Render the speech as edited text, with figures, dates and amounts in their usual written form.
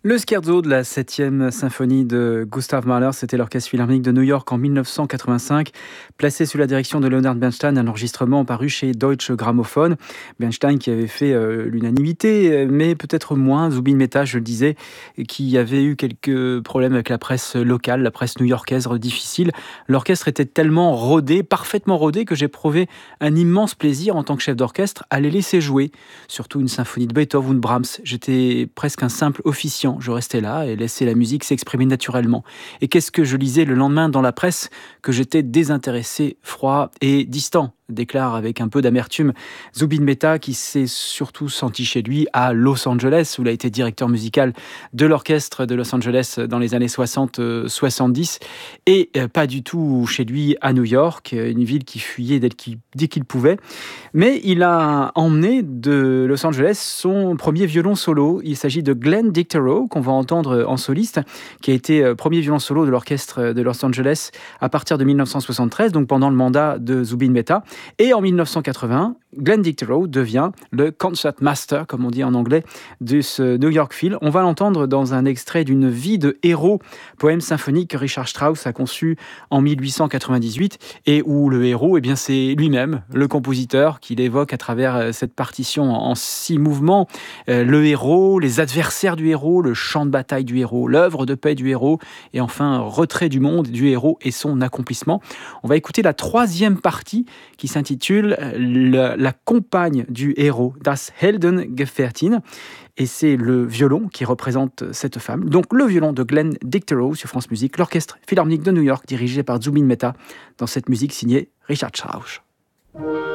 Le scherzo de la 7e symphonie de Gustav Mahler, c'était l'Orchestre Philharmonique de New York en 1985, placé sous la direction de Leonard Bernstein, un enregistrement paru chez Deutsche Grammophon. Bernstein qui avait fait l'unanimité, mais peut-être moins Zubin Mehta, je le disais, qui avait eu quelques problèmes avec la presse locale, la presse new-yorkaise difficile. L'orchestre était tellement rodé, parfaitement rodé, que j'éprouvais un immense plaisir en tant que chef d'orchestre à les laisser jouer. Surtout une symphonie de Beethoven ou de Brahms. J'étais presque un simple officiant. Je restais là et laissais la musique s'exprimer naturellement. Et qu'est-ce que je lisais le lendemain dans la presse? Que j'étais désintéressé, froid et distant, déclare avec un peu d'amertume Zubin Mehta, qui s'est surtout senti chez lui à Los Angeles, où il a été directeur musical de l'orchestre de Los Angeles dans les années 60-70, et pas du tout chez lui à New York, une ville qui fuyait dès qu'il pouvait. Mais il a emmené de Los Angeles son premier violon solo. Il s'agit de Glenn Dicterow, qu'on va entendre en soliste, qui a été premier violon solo de l'orchestre de Los Angeles à partir de 1973, donc pendant le mandat de Zubin Mehta. Et en 1980, Glenn Dicterow devient le concertmaster, comme on dit en anglais, de ce New York Phil. On va l'entendre dans un extrait d'une vie de héros, poème symphonique que Richard Strauss a conçu en 1898, et où le héros, c'est lui-même, le compositeur, qu'il évoque à travers cette partition en 6 mouvements. Le héros, les adversaires du héros, le champ de bataille du héros, l'œuvre de paix du héros, et enfin retrait du monde du héros et son accomplissement. On va écouter la 3e partie qui s'intitule la compagne du héros, Das Heldengefährtin, et c'est le violon qui représente cette femme. Donc le violon de Glenn Dicterow sur France Musique, l'Orchestre Philharmonique de New York dirigé par Zubin Mehta, dans cette musique signée Richard Strauss.